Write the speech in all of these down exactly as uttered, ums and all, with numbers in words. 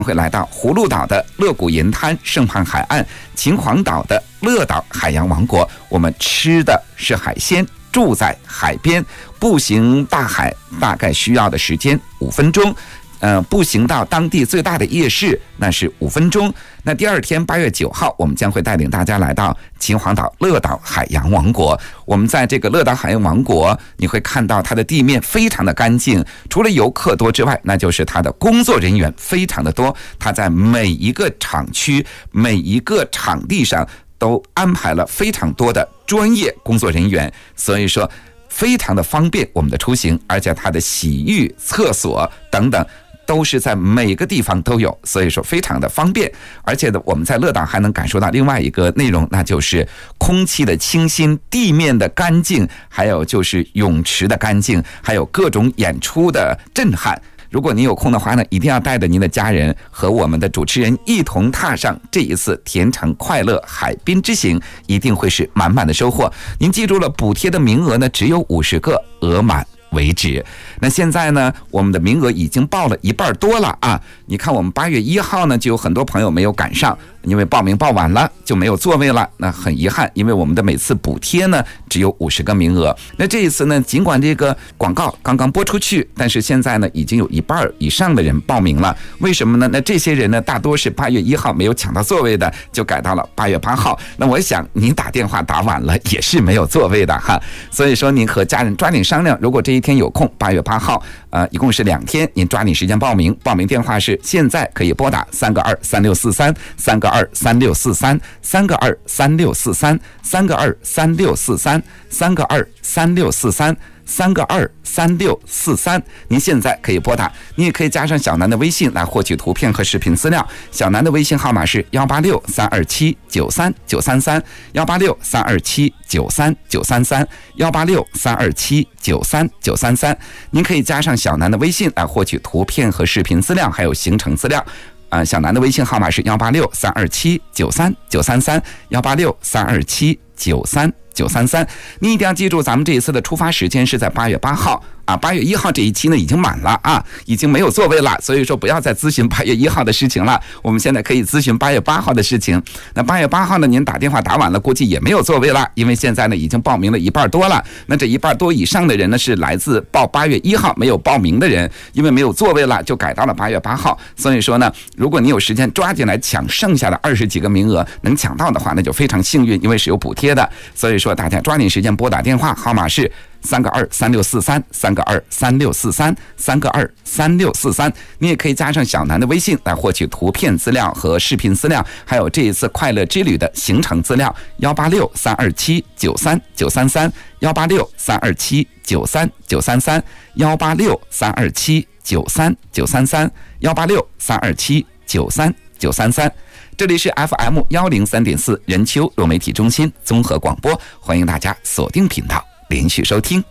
会来到葫芦岛的乐谷银滩圣畔海岸，秦皇岛的乐岛海洋王国。我们吃的是海鲜，住在海边，步行大海大概需要的时间五分钟。呃，步行到当地最大的夜市，那是五分钟。那第二天八月九号，我们将会带领大家来到秦皇岛乐岛海洋王国。我们在这个乐岛海洋王国，你会看到它的地面非常的干净，除了游客多之外，那就是它的工作人员非常的多。它在每一个厂区、每一个场地上都安排了非常多的专业工作人员，所以说非常的方便我们的出行，而且它的洗浴、厕所等等都是在每个地方都有，所以说非常的方便。而且呢，我们在乐岛还能感受到另外一个内容，那就是空气的清新、地面的干净，还有就是泳池的干净，还有各种演出的震撼。如果您有空的话呢，一定要带着您的家人和我们的主持人一同踏上这一次甜橙快乐海滨之行，一定会是满满的收获。您记住了，补贴的名额呢只有五十个，额满为止。那现在呢，我们的名额已经报了一半多了啊！你看，我们八月一号呢，就有很多朋友没有赶上，因为报名报晚了，就没有座位了。那很遗憾，因为我们的每次补贴呢只有五十个名额。那这一次呢，尽管这个广告刚刚播出去，但是现在呢，已经有一半以上的人报名了。为什么呢？那这些人呢，大多是八月一号没有抢到座位的，就改到了八月八号。那我想您打电话打晚了，也是没有座位的哈。所以说，您和家人抓紧商量，如果这一天有空，八月八号，呃，一共是两天，您抓紧时间报名。报名电话是现在可以拨打三个二三六四三三个二三六四三三个二三六四三三个二三六四三三个二三六四三三个二三六四三。您现在可以拨打，你也可以加上小南的微信来获取图片和视频资料。小南的微信号码是幺八六三二七九三九三三幺八六三二七九三九三三幺八六三二七九三九三三。您可以加上小南的微信来获取图片和视频资料，还有行程资料。呃，小南的微信号码是幺八六三二七九三九三三幺八六三二七九三九三三。你一定要记住，咱们这一次的出发时间是在八月八号啊，八月一号这一期呢已经满了啊，已经没有座位了，所以说不要再咨询八月一号的事情了，我们现在可以咨询八月八号的事情。那八月八号呢，您打电话打晚了，估计也没有座位了，因为现在呢已经报名了一半多了。那这一半多以上的人呢，是来自报八月一号没有报名的人，因为没有座位了，就改到了八月八号。所以说呢，如果你有时间抓紧来抢剩下的二十几个名额，能抢到的话，那就非常幸运，因为是有补贴的。所以说大家抓紧时间拨打电话，号码是三个二三六四三三个二三六四三三个二三六四三。你也可以加上小南的微信来获取图片资料和视频资料，还有这一次快乐之旅的行程资料。幺八六三二七九三九三三幺八六三二七九三九三三幺八六三二七九三九三三幺八六三二七九三九三三。这里是 F M 一零三点四 人丘融媒体中心综合广播，欢迎大家锁定频道连续收听。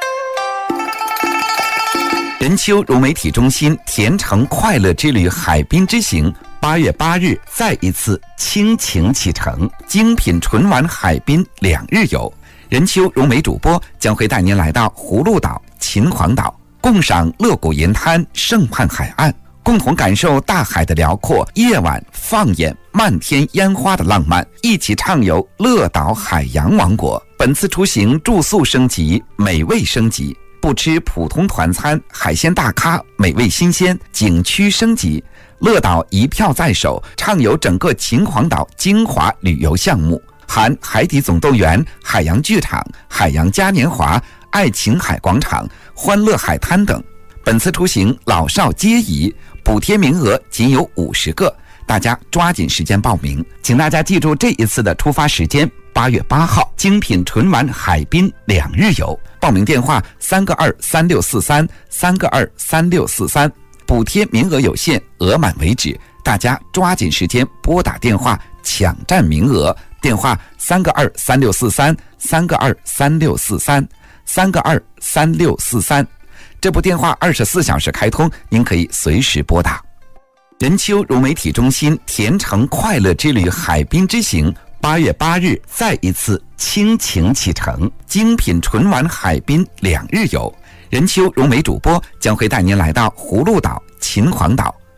人丘融媒体中心甜橙快乐之旅海滨之行，八月八日再一次倾情启程，精品纯玩海滨两日游。人丘融媒主播将会带您来到葫芦岛、秦皇岛，共赏乐谷银滩圣畔海岸，共同感受大海的辽阔，夜晚放眼漫天烟花的浪漫，一起畅游乐岛海洋王国。本次出行住宿升级，美味升级，不吃普通团餐，海鲜大咖，美味新鲜，景区升级。乐岛一票在手，畅游整个秦皇岛精华旅游项目，含海底总动员、海洋剧场、海洋嘉年华、爱琴海广场、欢乐海滩等。本次出行老少皆宜，补贴名额仅有五十个，大家抓紧时间报名。请大家记住这一次的出发时间，八月八号，精品纯玩海滨两日游。报名电话三个二三六四三三个二三六四三，补贴名额有限，额满为止，大家抓紧时间拨打电话抢占名额。电话三个二三六四三三个二三六四三三个二三六四三。这部电话二十四小时开通，您可以随时拨打。人丘融媒体中心甜橙快乐之旅海滨之行，八月八日再一次倾情启程，精品纯玩海滨两日游。人丘融媒主播将会带您来到葫芦岛、秦皇岛，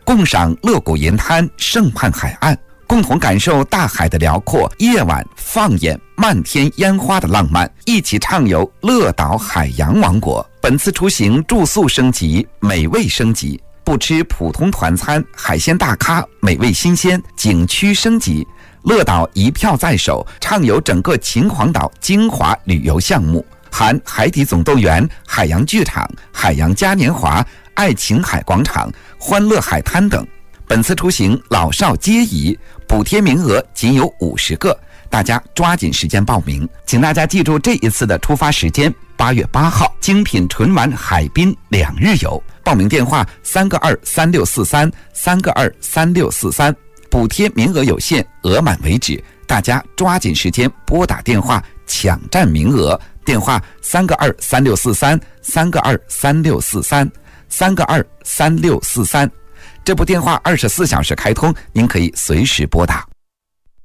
共赏乐谷银滩盛畔海岸，共同感受大海的辽阔，夜晚放眼漫天烟花的浪漫，一起畅游乐岛海洋王国。本次出行住宿升级，美味升级，不吃普通团餐，海鲜大咖，美味新鲜，景区升级。乐岛一票在手，畅游整个秦皇岛精华旅游项目，含海底总动员、海洋剧场、海洋嘉年华、爱琴海广场、欢乐海滩等。本次出行老少皆宜，补贴名额仅有五十个，大家抓紧时间报名。请大家记住这一次的出发时间，八月八号，精品纯玩海滨两日游。报名电话三个二三六四三三个二三六四三，补贴名额有限，额满为止，大家抓紧时间拨打电话抢占名额。电话三个二三六四三三个二三六四三三个二三六四三。这部电话二十四小时开通，您可以随时拨打。